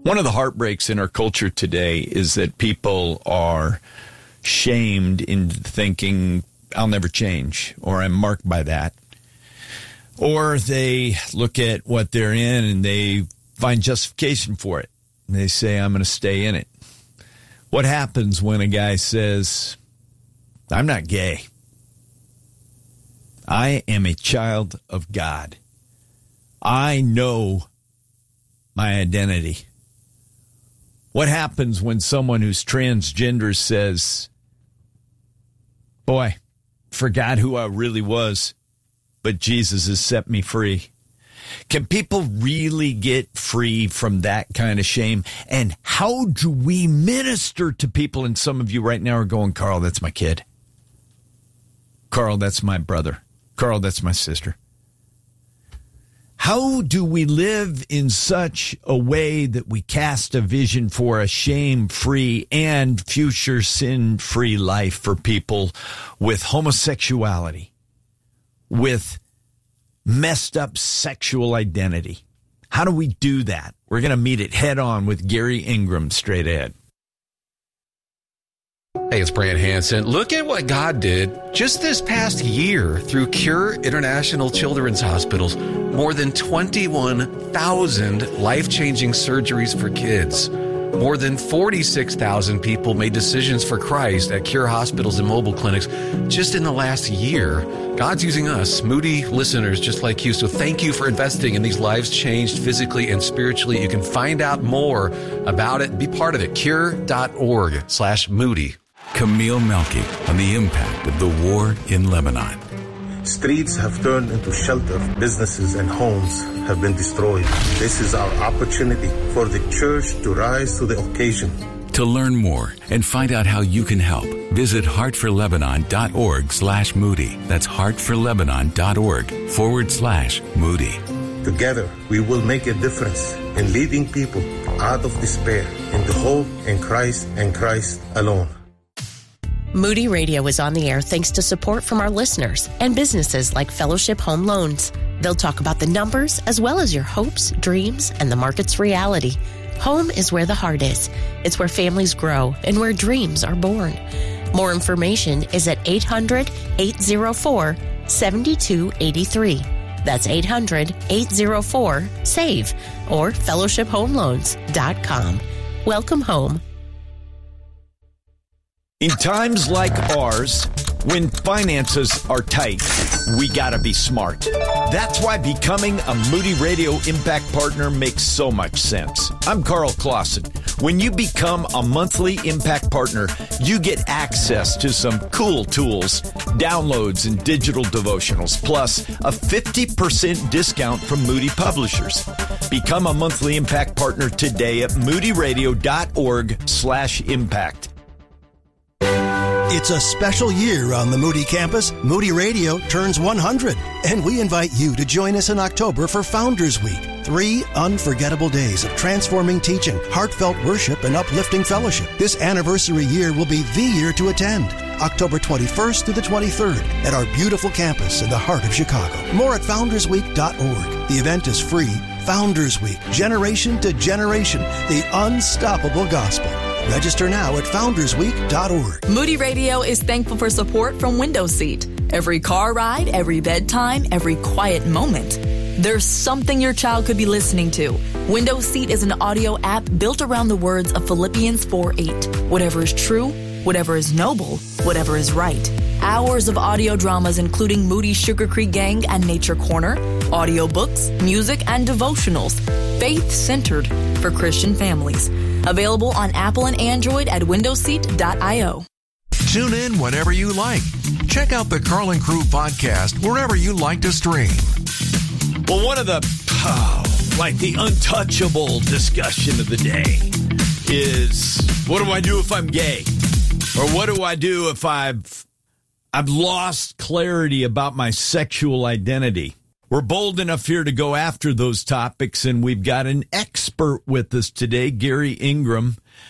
One of the heartbreaks in our culture today is that people are shamed into thinking, I'll never change, or I'm marked by that. Or they look at what they're in and they find justification for it. And they say, I'm going to stay in it. What happens when a guy says, I'm not gay. I am a child of God. I know my identity. What happens when someone who's transgender says, boy, forgot who I really was, but Jesus has set me free? Can people really get free from that kind of shame? And how do we minister to people? And some of you right now are going, Carl, that's my kid. Carl, that's my brother. Carl, that's my sister. How do we live in such a way that we cast a vision for a shame-free and future sin-free life for people with homosexuality, with messed up sexual identity? How do we do that? We're going to meet it head on with Gary Ingram straight ahead. Hey, it's Brant Hansen. Look at what God did just this past year through Cure International Children's Hospitals. More than 21,000 life-changing surgeries for kids. More than 46,000 people made decisions for Christ at Cure hospitals and mobile clinics just in the last year. God's using us, Moody listeners just like you. So thank you for investing in these lives changed physically and spiritually. You can find out more about it. Be part of it. Cure.org/Moody. Camille Melky on the impact of the war in Lebanon. Streets have turned into shelter. Businesses and homes have been destroyed. This is our opportunity for the church to rise to the occasion. To learn more and find out how you can help, visit heartforlebanon.org/Moody. That's heartforlebanon.org/Moody. Together, we will make a difference in leading people out of despair into hope in Christ and Christ alone. Moody Radio is on the air thanks to support from our listeners and businesses like Fellowship Home Loans. They'll talk about the numbers as well as your hopes, dreams, and the market's reality. Home is where the heart is. It's where families grow and where dreams are born. More information is at 800-804-7283. That's 800-804-SAVE or fellowshiphomeloans.com. Welcome home. In times like ours, when finances are tight, we gotta be smart. That's why becoming a Moody Radio Impact Partner makes so much sense. I'm Carl Clausen. When you become a monthly Impact Partner, you get access to some cool tools, downloads, and digital devotionals, plus a 50% discount from Moody Publishers. Become a monthly Impact Partner today at moodyradio.org/impact. It's a special year on the Moody campus. Moody Radio turns 100, and we invite you to join us in October for Founders Week. 3 unforgettable days of transforming teaching, heartfelt worship, and uplifting fellowship. This anniversary year will be the year to attend. October 21st to the 23rd at our beautiful campus in the heart of Chicago. More at foundersweek.org. The event is free. Founders Week, generation to generation, the unstoppable gospel. Register now at foundersweek.org. Moody Radio is thankful for support from Window Seat. Every car ride, every bedtime, every quiet moment. There's something your child could be listening to. Window Seat is an audio app built around the words of Philippians 4:8. Whatever is true, whatever is noble, whatever is right. Hours of audio dramas including Moody Sugar Creek Gang and Nature Corner, audiobooks, music, and devotionals. Faith-centered for Christian families. Available on Apple and Android at windowseat.io. Tune in whenever you like. Check out the Carl and Crew podcast wherever you like to stream. Well, one of the, the untouchable discussion of the day is, what do I do if I'm gay? Or what do I do if I've lost clarity about my sexual identity? We're bold enough here to go after those topics, and we've got an expert with us today, Gary Ingram.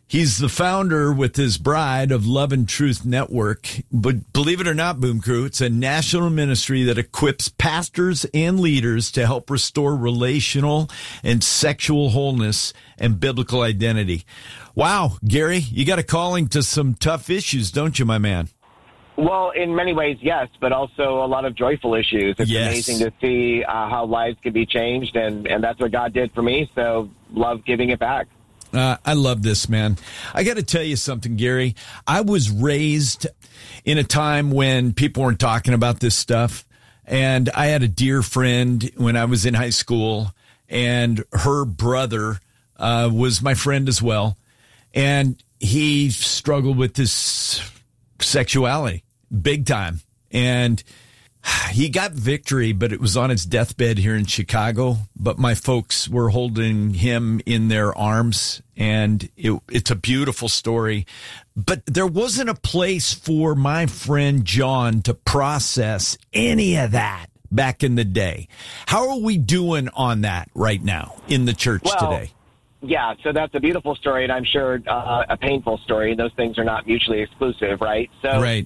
He's the founder with his bride of Love and Truth Network. But believe it or not, Boom Crew, it's a national ministry that equips pastors and leaders to help restore relational and sexual wholeness and biblical identity. Wow, Gary, you got a calling to some tough issues, don't you, my man? Well, in many ways, yes, but also a lot of joyful issues. It's amazing to see how lives can be changed, and that's what God did for me, so love giving it back. I love this, man. I got to tell you something, Gary. I was raised in a time when people weren't talking about this stuff. And I had a dear friend when I was in high school, and her brother was my friend as well. And he struggled with this sexuality big time. And he got victory, but it was on his deathbed here in Chicago. But my folks were holding him in their arms, and it's a beautiful story. But there wasn't a place for my friend John to process any of that back in the day. How are we doing on that right now in the church today? Yeah, so that's a beautiful story, and I'm sure a painful story, and those things are not mutually exclusive, right? So, right.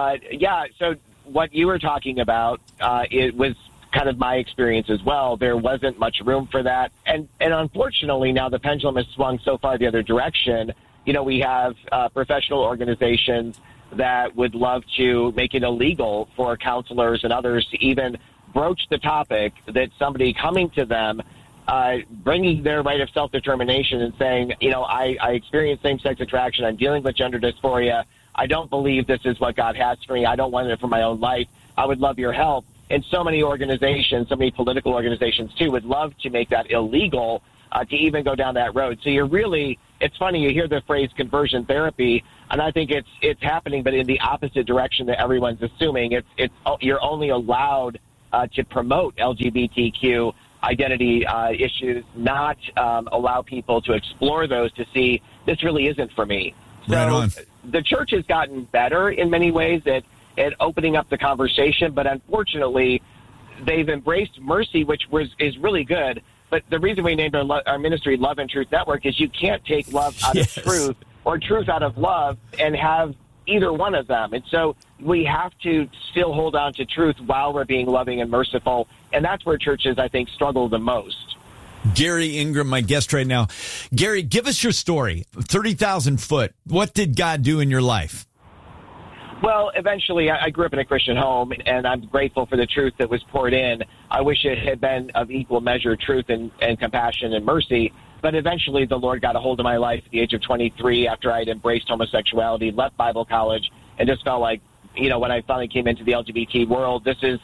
So what you were talking about, it was kind of my experience as well. There wasn't much room for that. And unfortunately, now the pendulum has swung so far the other direction. You know, we have professional organizations that would love to make it illegal for counselors and others to even broach the topic that somebody coming to them, bringing their right of self-determination and saying, you know, I experience same-sex attraction. I'm dealing with gender dysphoria. I don't believe this is what God has for me. I don't want it for my own life. I would love your help. And so many organizations, so many political organizations too, would love to make that illegal to even go down that road. So you're really, it's funny, you hear the phrase conversion therapy, and I think it's happening, but in the opposite direction that everyone's assuming. You're only allowed to promote LGBTQ identity issues, not allow people to explore those to see this really isn't for me. So right on. The church has gotten better in many ways at opening up the conversation, but unfortunately, they've embraced mercy, which is really good. But the reason we named our ministry Love and Truth Network is you can't take love out of truth or truth out of love and have either one of them. And so we have to still hold on to truth while we're being loving and merciful. And that's where churches, I think, struggle the most. Gary Ingram, my guest right now. Gary, give us your story. 30,000 foot. What did God do in your life? Well, eventually, I grew up in a Christian home, and I'm grateful for the truth that was poured in. I wish it had been of equal measure truth and compassion and mercy. But eventually, the Lord got a hold of my life at the age of 23 after I had embraced homosexuality, left Bible college, and just felt like, you know, when I finally came into the LGBT world, this is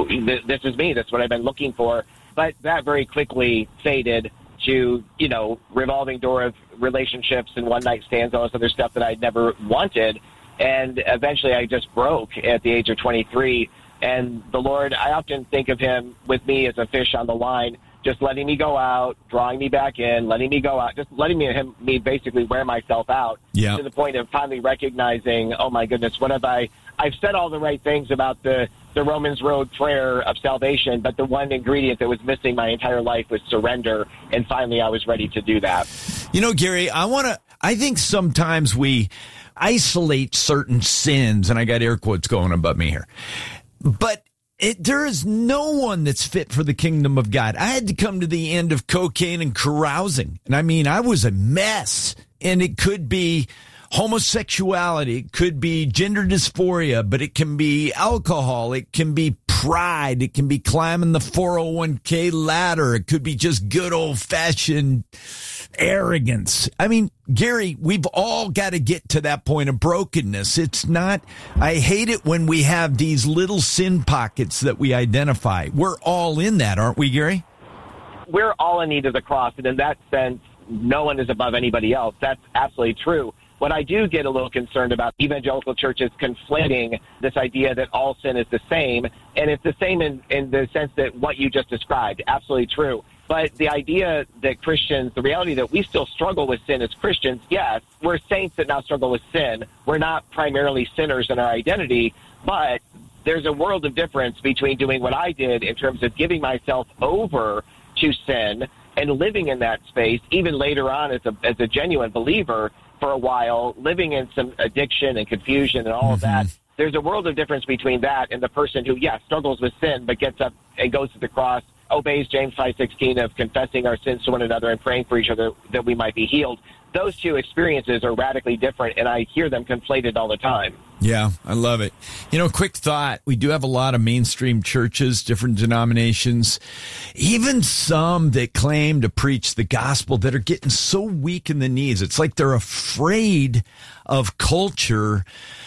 me. That's what I've been looking for. But that very quickly faded to, you know, revolving door of relationships and one-night stands, all this other stuff that I'd never wanted. And eventually I just broke at the age of 23. And the Lord, I often think of him with me as a fish on the line, just letting me go out, drawing me back in, letting me go out, just letting me basically wear myself out to the point of finally recognizing, oh, my goodness, what have I've said all the right things about the Romans Road prayer of salvation, but the one ingredient that was missing my entire life was surrender, and finally I was ready to do that. You know, Gary, I think sometimes we isolate certain sins, and I got air quotes going above me here, but there is no one that's fit for the kingdom of God. I had to come to the end of cocaine and carousing, and I mean, I was a mess, and it could be homosexuality, it could be gender dysphoria, but it can be alcohol, it can be pride, it can be climbing the 401k ladder, it could be just good old-fashioned arrogance. I mean, Gary, we've all got to get to that point of brokenness. It's not, I hate it when we have these little sin pockets that we identify. We're all in that, aren't we, Gary? We're all in need of the cross, and in that sense, no one is above anybody else. That's absolutely true. What I do get a little concerned about evangelical churches conflating this idea that all sin is the same, and it's the same in the sense that what you just described, absolutely true. But the idea that Christians, the reality that we still struggle with sin as Christians, yes, we're saints that now struggle with sin. We're not primarily sinners in our identity, but there's a world of difference between doing what I did in terms of giving myself over to sin and living in that space, even later on as a genuine believer, for a while, living in some addiction and confusion and all of that. There's a world of difference between that and the person who, struggles with sin, but gets up and goes to the cross, obeys James 5:16 of confessing our sins to one another and praying for each other that we might be healed. Those two experiences are radically different, and I hear them conflated all the time. Yeah, I love it. Quick thought. We do have a lot of mainstream churches, different denominations, even some that claim to preach the gospel that are getting so weak in the knees. It's like they're afraid of culture.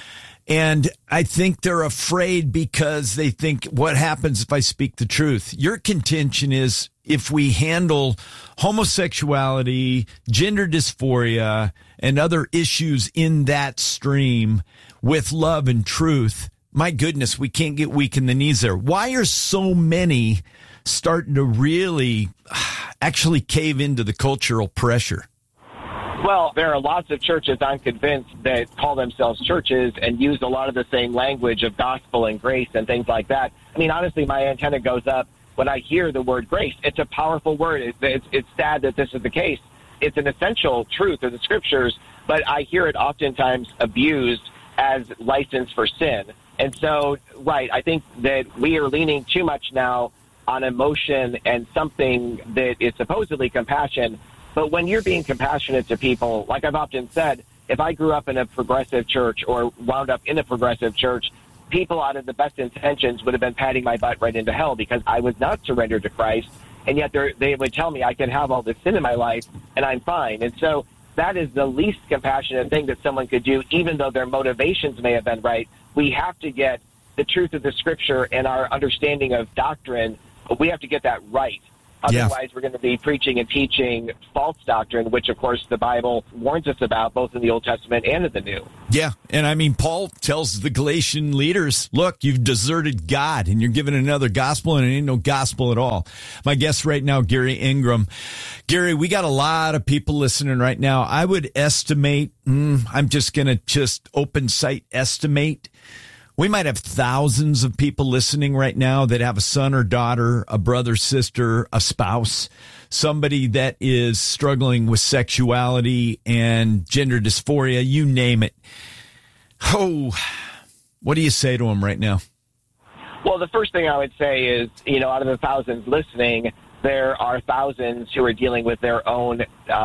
And I think they're afraid because they think, what happens if I speak the truth? Your contention is if we handle homosexuality, gender dysphoria, and other issues in that stream with love and truth, my goodness, we can't get weak in the knees there. Why are so many starting to really actually cave into the cultural pressure? Well, there are lots of churches, I'm convinced, that call themselves churches and use a lot of the same language of gospel and grace and things like that. I mean, honestly, my antenna goes up when I hear the word grace. It's a powerful word. It's sad that this is the case. It's an essential truth of the scriptures, but I hear it oftentimes abused as license for sin. And so, I think that we are leaning too much now on emotion and something that is supposedly compassion. But when you're being compassionate to people, like I've often said, if I grew up in a progressive church or wound up in a progressive church, people out of the best intentions would have been patting my butt right into hell because I was not surrendered to Christ. And yet they would tell me I can have all this sin in my life and I'm fine. And so that is the least compassionate thing that someone could do, even though their motivations may have been right. We have to get the truth of the scripture and our understanding of doctrine. We have to get that right. Otherwise, we're going to be preaching and teaching false doctrine, which, of course, the Bible warns us about, both in the Old Testament and in the New. Yeah, and I mean, Paul tells the Galatian leaders, look, you've deserted God, and you're giving another gospel, and it ain't no gospel at all. My guest right now, Gary Ingram. Gary, we got a lot of people listening right now. I would estimate, I'm just going to open site estimate, we might have thousands of people listening right now that have a son or daughter, a brother, sister, a spouse, somebody that is struggling with sexuality and gender dysphoria, you name it. Oh, what do you say to them right now? Well, the first thing I would say is, out of the thousands listening, there are thousands who are dealing with their own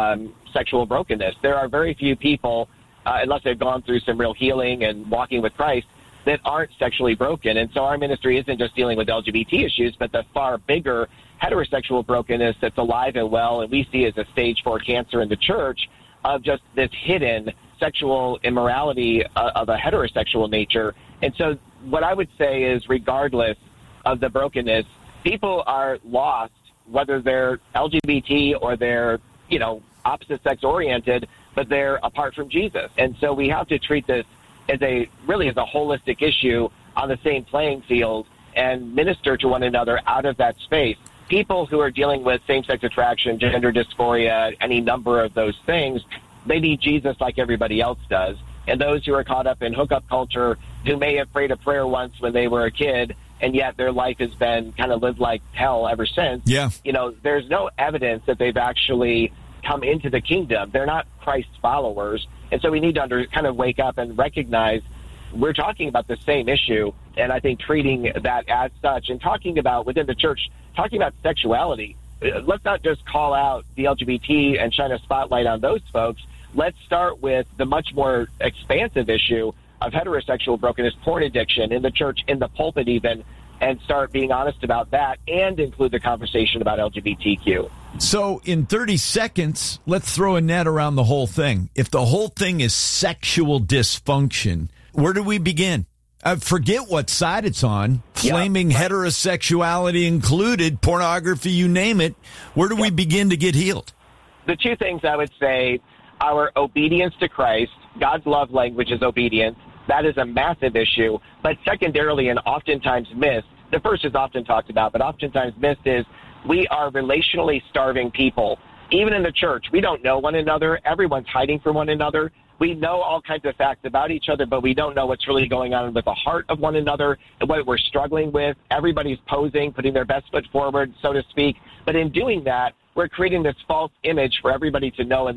sexual brokenness. There are very few people, unless they've gone through some real healing and walking with Christ, that aren't sexually broken. And so our ministry isn't just dealing with LGBT issues, but the far bigger heterosexual brokenness that's alive and well, and we see as a stage 4 cancer in the church, of just this hidden sexual immorality of a heterosexual nature. And so what I would say is, regardless of the brokenness, people are lost, whether they're LGBT or they're, opposite sex oriented, but they're apart from Jesus. And so we have to treat this as a holistic issue on the same playing field and minister to one another out of that space. People who are dealing with same-sex attraction, gender dysphoria, any number of those things, they need Jesus like everybody else does. And those who are caught up in hookup culture, who may have prayed a prayer once when they were a kid, and yet their life has been kind of lived like hell ever since. Yeah. There's no evidence that they've actually come into the kingdom. They're not Christ's followers. And so we need to kind of wake up and recognize we're talking about the same issue, and I think treating that as such and talking about within the church, talking about sexuality. Let's not just call out the LGBT and shine a spotlight on those folks. Let's start with the much more expansive issue of heterosexual brokenness, porn addiction in the church, in the pulpit even, and start being honest about that and include the conversation about LGBTQ. So in 30 seconds, let's throw a net around the whole thing. If the whole thing is sexual dysfunction, where do we begin? Forget what side it's on. Flaming heterosexuality included, pornography, you name it. Where do we begin to get healed? The two things I would say, our obedience to Christ, God's love language is obedience. That is a massive issue. But secondarily, and oftentimes missed, the first is often talked about, but oftentimes missed, is we are relationally starving people. Even in the church, we don't know one another. Everyone's hiding from one another. We know all kinds of facts about each other, but we don't know what's really going on with the heart of one another and what we're struggling with. Everybody's posing, putting their best foot forward, so to speak. But in doing that, we're creating this false image for everybody to know and love.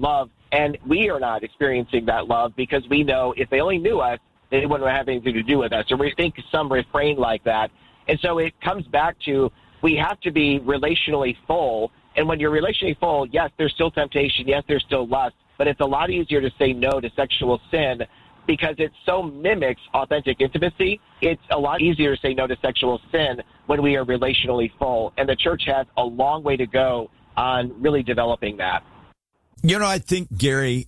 And we are not experiencing that love because we know if they only knew us, they wouldn't have anything to do with us. Or we think some refrain like that. And so it comes back to we have to be relationally full. And when you're relationally full, yes, there's still temptation. Yes, there's still lust. But it's a lot easier to say no to sexual sin because it so mimics authentic intimacy. It's a lot easier to say no to sexual sin when we are relationally full. And the church has a long way to go on really developing that. You know, I think, Gary,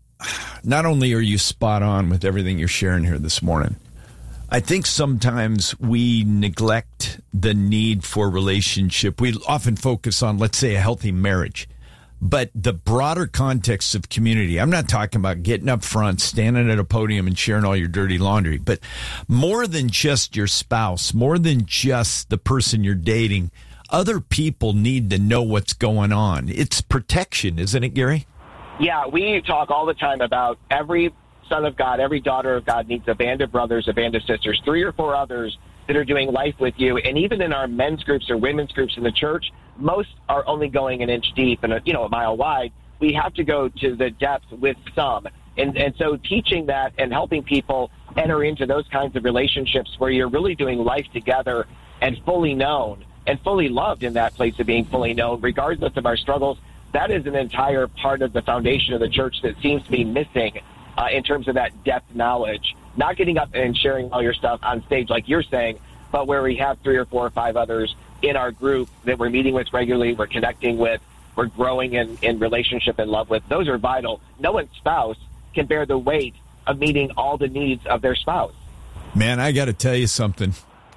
not only are you spot on with everything you're sharing here this morning, I think sometimes we neglect the need for relationship. We often focus on, let's say, a healthy marriage. But the broader context of community, I'm not talking about getting up front, standing at a podium and sharing all your dirty laundry, but more than just your spouse, more than just the person you're dating, other people need to know what's going on. It's protection, isn't it, Gary? Yeah, we talk all the time about every son of God, every daughter of God needs a band of brothers, a band of sisters, 3 or 4 others that are doing life with you. And even in our men's groups or women's groups in the church, most are only going an inch deep and a mile wide. We have to go to the depth with some. And so teaching that and helping people enter into those kinds of relationships where you're really doing life together and fully known and fully loved in that place of being fully known, regardless of our struggles, that is an entire part of the foundation of the church that seems to be missing in terms of that depth knowledge. Not getting up and sharing all your stuff on stage like you're saying, but where we have 3 or 4 or 5 others in our group that we're meeting with regularly, we're connecting with, we're growing in relationship and love with. Those are vital. No one's spouse can bear the weight of meeting all the needs of their spouse. Man, I got to tell you something.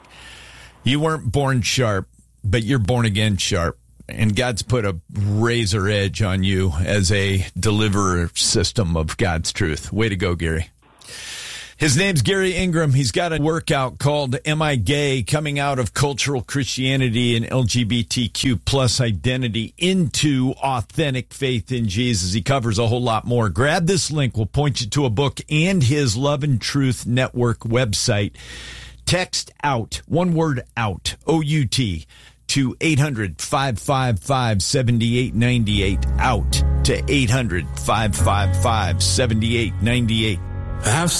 You weren't born sharp, but you're born again sharp. And God's put a razor edge on you as a deliverer system of God's truth. Way to go, Gary. His name's Gary Ingram. He's got a workout called Am I Gay? Coming out of cultural Christianity and LGBTQ plus identity into authentic faith in Jesus. He covers a whole lot more. Grab this link. We'll point you to a book and his Love and Truth Network website. Text OUT, one word OUT, O-U-T, to 800-555-7898. OUT to 800-555-7898.